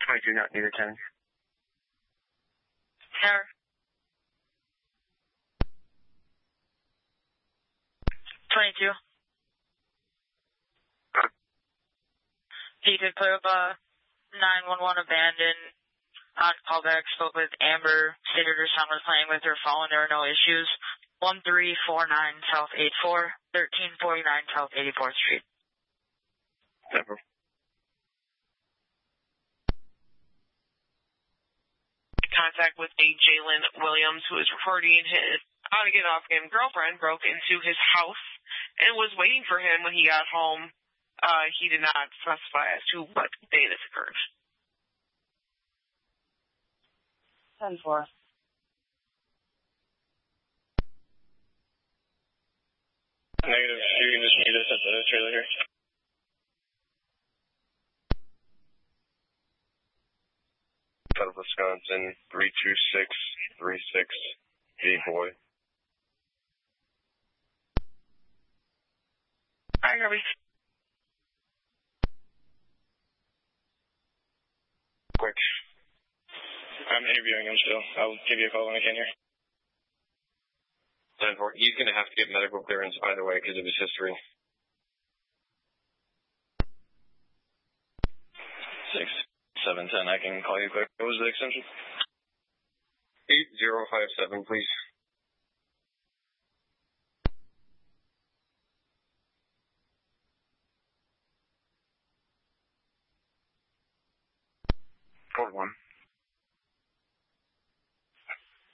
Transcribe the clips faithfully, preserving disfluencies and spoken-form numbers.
twenty-two, not neither ten. Sir. twenty-two. He could put up a nine one one abandoned on callback. Spoke with Amber. Stated her son was playing with her phone. There were no issues. one three four nine South eighty-four, thirteen forty-nine South eighty-fourth Street. Never. Contact with a Jalen Williams, who is reporting his on-again, off-again girlfriend broke into his house and was waiting for him when he got home. Uh, he did not specify as to what day this occurred. ten four. Negative. You can just meet us at the trailer here. Out of Wisconsin, three two six three six, D-Boy. Hi, Kirby. Quick. I'm interviewing him still. I'll give you a call when I can here. ten four. He's going to have to get medical clearance either way because of his history. six seven ten. I can call you quick. What was the extension? eight zero five seven, please. Code one.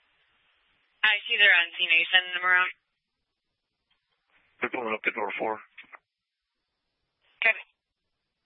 I see they're on scene. Are you sending them around? They're pulling up to door four.